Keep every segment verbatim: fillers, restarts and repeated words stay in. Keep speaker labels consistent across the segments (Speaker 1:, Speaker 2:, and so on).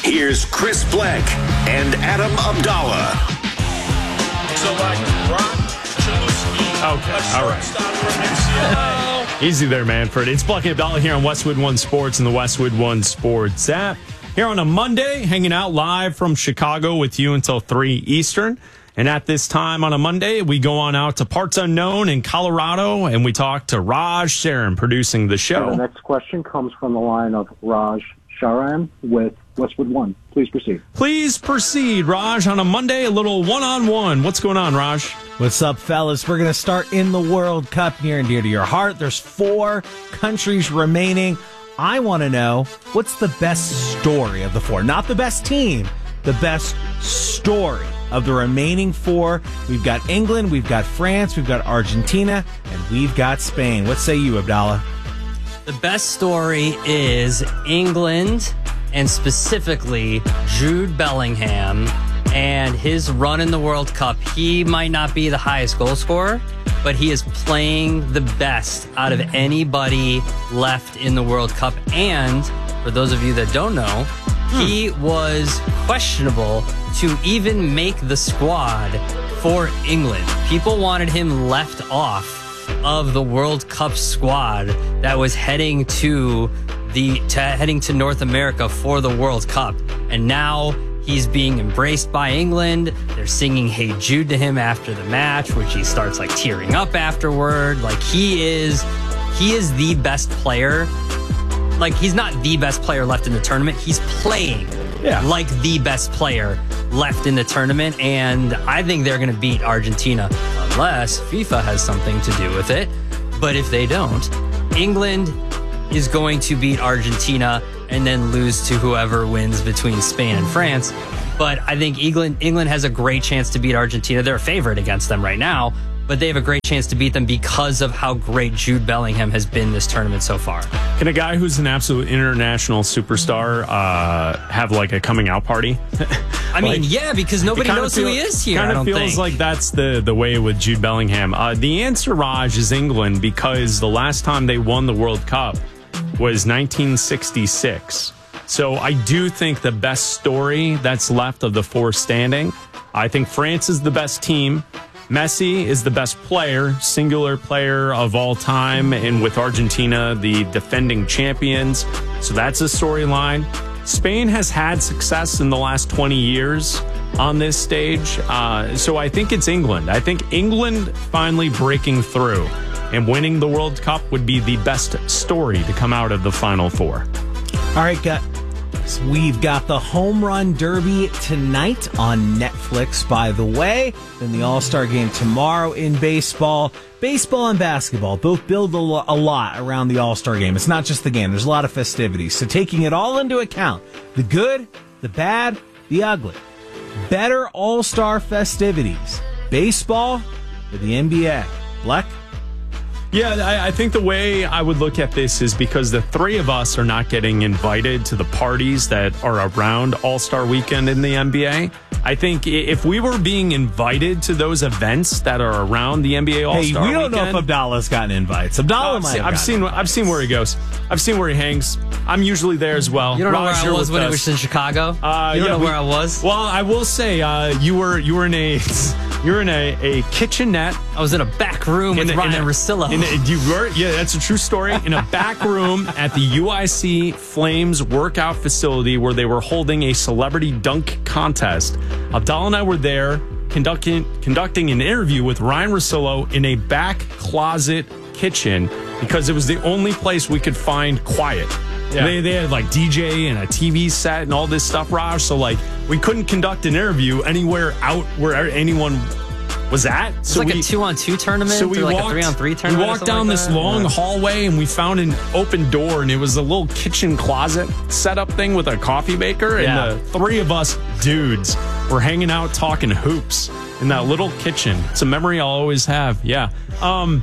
Speaker 1: Here's Chris Black and Adam Abdallah.
Speaker 2: So like Ron Chalewski,
Speaker 3: okay, all right.
Speaker 2: From U C L A.
Speaker 3: Easy there, Manfred. It's Black and Abdallah here on Westwood One Sports and the Westwood One Sports app. Here on a Monday, hanging out live from Chicago with you until three Eastern. And at this time on a Monday, we go on out to Parts Unknown in Colorado, and we talk to Raj Sharan producing the show.
Speaker 4: The next question comes from the line of Raj Sharan with Westwood One. Please proceed.
Speaker 3: Please proceed, Raj. On a Monday, a little one-on-one. What's going on, Raj?
Speaker 5: What's up, fellas? We're going to start in the World Cup, near and dear to your heart. There's four countries remaining. I want to know, what's the best story of the four? Not the best team, the best story of the remaining four. We've got England, we've got France, we've got Argentina, and we've got Spain. What say you, Abdallah?
Speaker 6: The best story is England, and specifically Jude Bellingham and his run in the World Cup. He might not be the highest goal scorer, but he is playing the best out of anybody left in the World Cup. And for those of you that don't know, he was questionable to even make the squad for England. People wanted him left off of the World Cup squad that was heading to the to heading to North America for the World Cup. And now he's being embraced by England. They're singing "Hey Jude" to him after the match, which he starts like tearing up afterward. Like he is he is the best player. Like, he's not the best player left in the tournament. He's playing yeah. like the best player left in the tournament. And I think they're going to beat Argentina unless FIFA has something to do with it. But if they don't, England is going to beat Argentina and then lose to whoever wins between Spain and France. But I think England, England has a great chance to beat Argentina. They're a favorite against them right now, but they have a great chance to beat them because of how great Jude Bellingham has been this tournament so far.
Speaker 3: Can a guy who's an absolute international superstar uh, have like a coming out party?
Speaker 6: I mean, like, yeah, because nobody knows feel, who he is here.
Speaker 3: Kind
Speaker 6: of
Speaker 3: feels
Speaker 6: think.
Speaker 3: like that's the, the way with Jude Bellingham. Uh, the answer, Raj, is England, because the last time they won the World Cup was nineteen sixty-six. So I do think the best story that's left of the four standing, I think France is the best team. Messi is the best player, singular player of all time, and with Argentina, the defending champions. So that's a storyline. Spain has had success in the last twenty years on this stage. Uh, so I think it's England. I think England finally breaking through and winning the World Cup would be the best story to come out of the Final Four.
Speaker 5: All right, guys. We've got the Home Run Derby tonight on Netflix, by the way. Then the All-Star Game tomorrow in baseball. Baseball and basketball both build a, lo- a lot around the All-Star Game. It's not just the game. There's a lot of festivities. So taking it all into account, the good, the bad, the ugly. Better All-Star festivities. Baseball or the N B A? Black?
Speaker 3: Yeah, I, I think the way I would look at this is because the three of us are not getting invited to the parties that are around All-Star Weekend in the N B A. I think if we were being invited to those events that are around the N B A All-Star Weekend...
Speaker 5: Hey, we don't
Speaker 3: weekend,
Speaker 5: know if Abdallah's gotten invites. Abdallah
Speaker 3: no,
Speaker 5: might have
Speaker 3: I've seen,
Speaker 5: invites.
Speaker 3: I've seen where he goes. I've seen where he hangs. I'm usually there as well.
Speaker 6: You don't know
Speaker 3: Raj,
Speaker 6: where I was when
Speaker 3: us.
Speaker 6: I was in Chicago?
Speaker 3: Uh,
Speaker 6: you don't
Speaker 3: yeah,
Speaker 6: know
Speaker 3: we,
Speaker 6: where I was?
Speaker 3: Well, I will say uh, you were you were in a you were in a, a kitchenette.
Speaker 6: I was in a back room with
Speaker 3: in a,
Speaker 6: Ryan
Speaker 3: in a,
Speaker 6: Russillo.
Speaker 3: In a, you were, yeah, that's a true story. In a back room at the U I C Flames workout facility where they were holding a celebrity dunk contest. Abdallah and I were there conducting conducting an interview with Ryan Russillo in a back closet kitchen because it was the only place we could find quiet. Yeah. They, they had like D J and a T V set and all this stuff, Raj. So like we couldn't conduct an interview anywhere out where anyone was at.
Speaker 6: It's
Speaker 3: so
Speaker 6: like
Speaker 3: we,
Speaker 6: a two-on-two tournament
Speaker 3: so we
Speaker 6: or like
Speaker 3: walked,
Speaker 6: a three-on-three tournament.
Speaker 3: We walked down
Speaker 6: like
Speaker 3: this
Speaker 6: that?
Speaker 3: long
Speaker 6: yeah.
Speaker 3: hallway and we found an open door and it was a little kitchen closet setup thing with a coffee maker.
Speaker 6: Yeah.
Speaker 3: And the three of us dudes were hanging out talking hoops in that little kitchen. It's a memory I'll always have. Yeah. Um...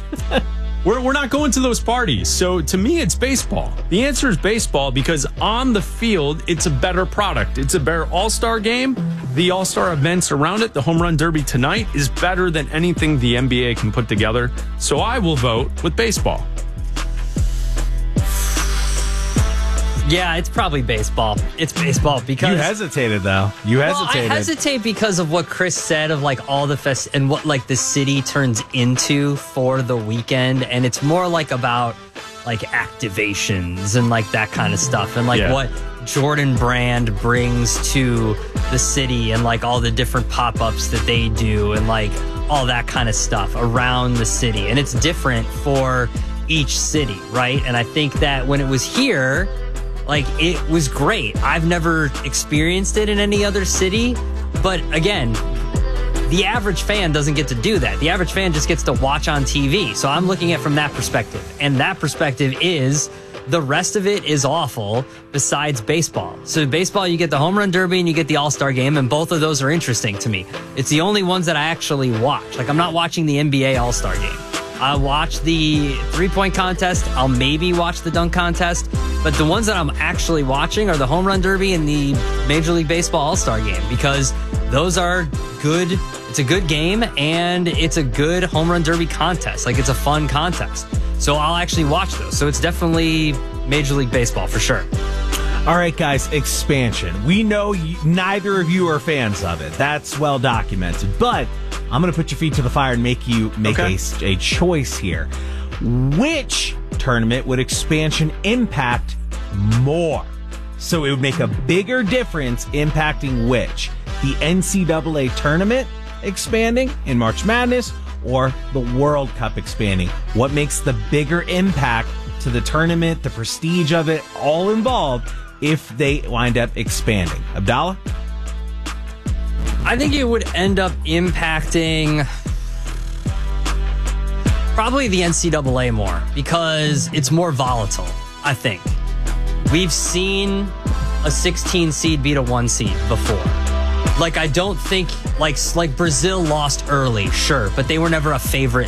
Speaker 3: We're, we're not going to those parties. So to me, it's baseball. The answer is baseball because on the field, it's a better product. It's a better all-star game. The all-star events around it, the Home Run Derby tonight, is better than anything the N B A can put together. So I will vote with baseball.
Speaker 6: Yeah, it's probably baseball. It's baseball because
Speaker 5: You hesitated, though. You
Speaker 6: Well, I
Speaker 5: hesitated.
Speaker 6: hesitate because of what Chris said of like all the fest and what like the city turns into for the weekend, and it's more like about like activations and like that kind of stuff, and like
Speaker 3: Yeah.
Speaker 6: what Jordan Brand brings to the city, and like all the different pop-ups that they do, and like all that kind of stuff around the city, and it's different for each city, right? And I think that when it was here, like, it was great. I've never experienced it in any other city. But again, the average fan doesn't get to do that. The average fan just gets to watch on T V. So I'm looking at it from that perspective. And that perspective is the rest of it is awful besides baseball. So baseball, you get the home run derby and you get the all-star game. And both of those are interesting to me. It's the only ones that I actually watch. Like, I'm not watching the N B A all-star game. I watch the three-point contest. I'll maybe watch the dunk contest. But the ones that I'm actually watching are the home run derby and the Major League Baseball All-Star game, because those are good. It's a good game, and it's a good home run derby contest. Like, it's a fun contest. So I'll actually watch those. So it's definitely Major League Baseball for sure.
Speaker 5: All right, guys, expansion. We know you, neither of you are fans of it. That's well documented. But I'm going to put your feet to the fire and make you make
Speaker 3: Okay.
Speaker 5: a, a choice here. Which tournament would expansion impact more? So it would make a bigger difference impacting which? The N C double A tournament expanding in March Madness or the World Cup expanding? What makes the bigger impact to the tournament, the prestige of it, all involved if they wind up expanding? Abdallah?
Speaker 6: I think it would end up impacting probably the N C double A more, because it's more volatile, I think. We've seen a sixteen seed beat a one seed before. Like, I don't think, like, like Brazil lost early, sure, but they were never a favorite